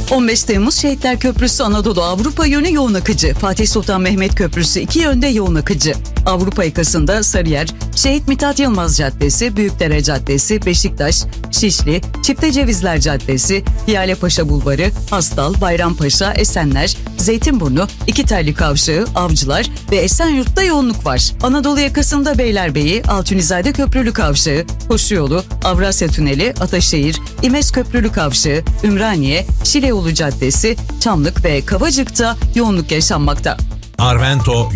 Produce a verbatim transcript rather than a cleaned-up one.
on beş Temmuz Şehitler Köprüsü Anadolu Avrupa yönü yoğun akıcı. Fatih Sultan Mehmet Köprüsü iki yönde yoğun akıcı. Avrupa yakasında Sarıyer, Şehit Mithat Yılmaz Caddesi, Büyükdere Caddesi, Beşiktaş, Şişli, Çiftecevizler Caddesi, Piyalepaşa Bulvarı, Hastal, Bayrampaşa, Esenler, Zeytinburnu, İkitelli Kavşağı, Avcılar ve Esenyurt'ta yoğunluk var. Anadolu yakasında Beylerbeyi, Altunizade Köprülü Kavşağı, Koşuyolu, Avrasya Tüneli, Ataşehir, İmes Köprülü Kavşağı, Ümraniye, Şileyolu Caddesi, Çamlık ve Kavacık'ta yoğunluk yaşanmakta. Arvento